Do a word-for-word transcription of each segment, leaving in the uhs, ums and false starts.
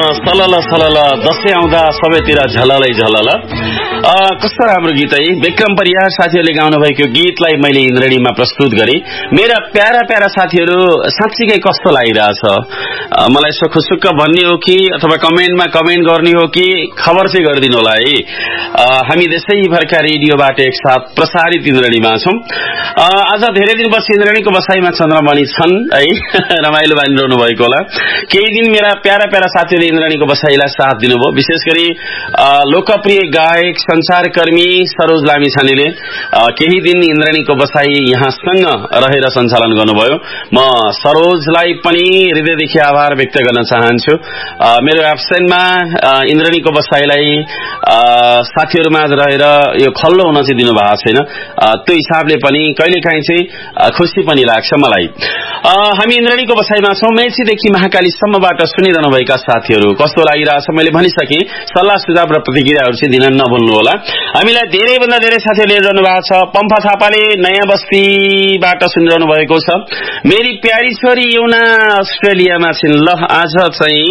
सलल सलल दसैँ आउँदा सबैतिर झललै झलल। कस्तो राम्रो गीत है। विक्रम परियार साथीहरूले गाउनु भएको गीतलाई मैले इन्द्रणीमा प्रस्तुत गरेँ। मेरा प्यारा प्यारा साथीहरू साँच्चीकै कस्तो लागिरहेछ मलाई, सुख सुख भन्ने हो कि अथवा कमेन्टमा कमेन्ट गर्ने हो कि खबर चाहिँ गरिदिनु होला है। हामी देशैभरका रेडियोबाट एकसाथ प्रसारित इन्द्रणीमा छौँ। आज धेरै दिनपछि इन्द्रणीको बसाइमा चन्द्रमणि छन् है, रमाइलो बानिरहनु भएको होला। केही दिन मेरा प्यारा प्यारा साथीहरूले इन्द्रणीको बसाइलाई साथ दिनुभयो। विशेष गरी लोकप्रिय गायक संचारकर्मी सरोज लामिछानेले केही दिन इन्द्रणीको बसाई यहाँसँग रहेर सञ्चालन गर्नुभयो। म सरोजलाई पनि हृदयदेखि आभार व्यक्त गर्न चाहन्छु। मेरो एब्सेन्टमा इन्द्रणीको बसाइलाई साथीहरूमा रहेर यो खल्लो हुन चाहिँ दिनु भएको छैन। त्यो हिसाबले पनि कहिलेकाहीँ चाहिँ खुसी पनि लाग्छ मलाई। हामी इन्द्रणीको बसाइमा छौँ। मेचीदेखि महाकालीसम्मबाट सुनिरहनुभएका साथीहरू कस्तो लागिरहेछ मैले भनिसकेँ। सल्लाह सुझाव र प्रतिक्रियाहरू चाहिँ दिन नभुल्नुहोला। हामीलाई धेरैभन्दा धेरै साथीहरूले हेरिरहनु भएको छ। पम्फा थापाले नयाँ बस्तीबाट सुनिरहनु भएको छ। मेरी प्यारी छोरी युना अस्ट्रेलियामा छिन्। ल आज चाहिँ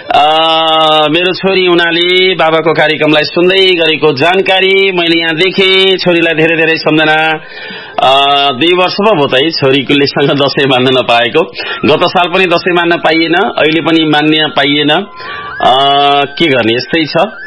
मेरो छोरी युनाले बाबाको कार्यक्रमलाई सुन्दै गरेको जानकारी मैले यहाँ देखेँ। छोरीलाई धेरै धेरै सम्झना। दुई वर्ष पो भयो त है छोरीकोलेसँग दसैँ मान्न नपाएको। गत साल पनि दसैँ मान्न पाइएन, अहिले पनि मान्य पाइएन। के गर्ने, यस्तै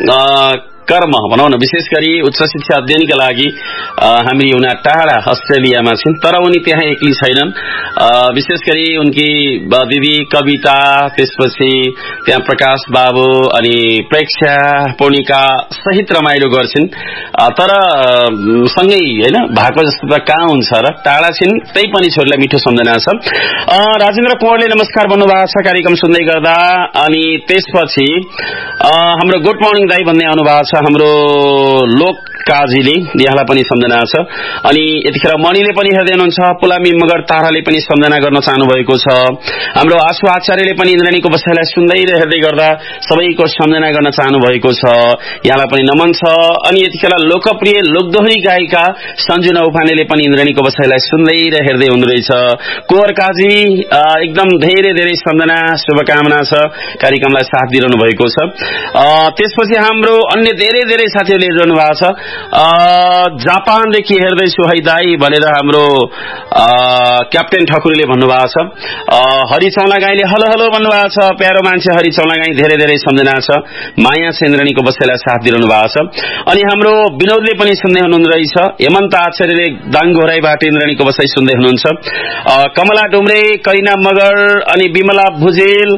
छ कर्म भनौँ न। विशेष गरी उच्च शिक्षा अध्ययनका लागि हामी युना टाढा अस्ट्रेलियामा छिन्, तर उनी त्यहाँ एक्लै छैनन्। विशेष गरी उनकी दिदी कविता, त्यसपछि त्यहाँ प्रकाश बाबु अनि प्रेक्षा पूर्णिका सहित रमाइलो गर्छिन्। तर सँगै होइन भएको जस्तो त कहाँ हुन्छ र, टाढा छिन्। त्यही पनि छोरीलाई मिठो सम्झना छ। राजेन्द्र कुँवरले नमस्कार भन्नुभएको छ कार्यक्रम सुन्दै गर्दा। अनि त्यसपछि हाम्रो गुड मर्निङ दाई भन्ने आउनुभएको छ हाम्रो लोक काजीले, यहाँलाई पनि सम्झना छ। अनि यतिखेर मणिले पनि हेर्दै हुनुहुन्छ। पुलामी मगर ताराले पनि सम्झना गर्न चाहनु भएको छ। हाम्रो आशु आचार्यले पनि इन्द्रणीको बसाइलाई सुन्दै र हेर्दै गर्दा सबैको सम्झना गर्न चाहनु भएको छ, यहाँलाई पनि नमन छ। अनि यतिखेर लोकप्रिय लोकदोहोरी गायिका सञ्जु नौपानेले पनि इन्द्रणीको बसाइलाई सुन्दै र हेर्दै हुनुहुँदैछ। कुँवर काजी एकदम धेरै धेरै सम्झना शुभकामना छ, कार्यक्रमलाई साथ दिइरहनु भएको छ। त्यसपछि हाम्रो अन्य धेरै धेरै साथीहरूले हेरिरहनु भएको छ। जापानदेखि हेर्दैछु है दाई भनेर हाम्रो क्याप्टेन ठकुरीले भन्नुभएको छ। हरि चौलागाईले हलो हलो भन्नुभएको छ। प्यारो मान्छे हरि चौलागाई, धेरै धेरै सम्झना छ, माया छ इन्द्रणीको बसाइलाई साथ दिइरहनु भएको छ। अनि हाम्रो विनोदले पनि सुन्दै हुनुहुँदो रहेछ। हेमन्त आचार्यले दाङघोराईबाट इन्द्रणीको बसाइ सुन्दै हुनुहुन्छ। कमला डुम्रे, करिना मगर अनि विमला भुजेल,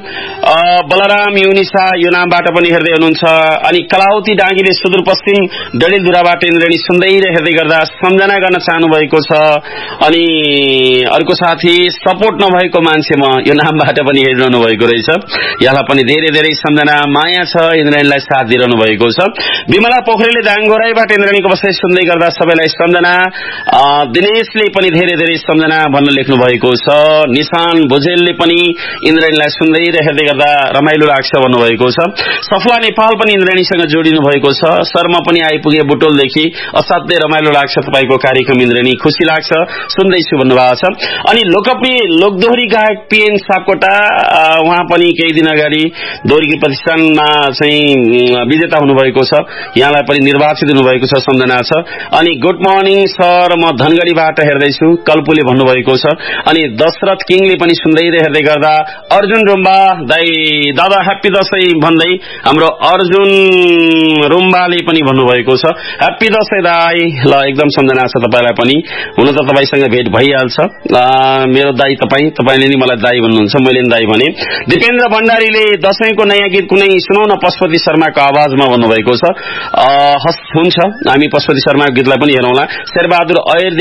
बलराम युनिसा यो नामबाट पनि हेर्दै हुनुहुन्छ। अनि कलावती डाँगीले सुदूरपश्चिम डडेलधुराबाट इन्द्रणी सुन्दै र हेर्दै गर्दा सम्झना गर्न चाहनु भएको छ। अनि अर्को साथी सपोर्ट नभएको मान्छे म यो नामबाट पनि हेरिरहनु भएको रहेछ, यहाँलाई पनि धेरै धेरै सम्झना, माया छ, इन्द्रणीलाई साथ दिइरहनु भएको छ। विमला पोखरेलले दाङघोराईबाट इन्द्रणीको बसाइ सुन्दै गर्दा सबैलाई सम्झना। दिनेशले पनि धेरै धेरै सम्झना भन्न लेख्नु भएको छ। निशान भुजेलले पनि इन्द्रणीलाई सुन्दै र हेर्दै गर्दा रमाइलो लाग्छ भन्नुभएको छ। सफला नेपाल पनि इन्द्रणीसँग जोडिनु भएको छ। शर्मा पनि आइपुगे बुटोलदेखि, असाध्यै रमाइलो लाग्छ तपाईको कार्यक्रम इन्द्रणी, खुसी लाग्छ सुन्दैछु भन्नुभएको छ। अनि लोकप्रिय लोकदोहोरी गायक पीएन सापकोटा, उहाँ पनि केही दिन अगाडि दोहोरी प्रतिष्ठानमा चाहिँ विजेता हुनुभएको छ, यहाँलाई पनि निर्वाचित हुनुभएको छ, सम्झना छ। अनि गुड मर्निङ सर, म धनगढीबाट हेर्दैछु कल्पुले भन्नुभएको छ। अनि दशरथ किङले पनि सुन्दै र हेर्दै गर्दा अर्जुन रुम्बा दाई दादा ह्याप्पी दशैं भन्दै हाम्रो अर्जुन रुम्बाले पनि भन्नुभएको छ ह्याप्पी दशैं दाई। ल एकदम सम्झना छ तपाईलाई पनि, हुन त तपाईसँग भेट भइहाल्छ। मेरो दाई तपाईँ, तपाईँले नि मलाई दाई भन्नुहुन्छ, मैले नि दाई भने। दिपेन्द्र भण्डारीले दशैंको नयाँ गीत कुनै सुनाउन पशुपति शर्माको आवाजमा भन्नुभएको छ। हस् हुन्छ, हामी पशुपति शर्माको गीतलाई पनि हेरौँला। शेरबहादुर ऐर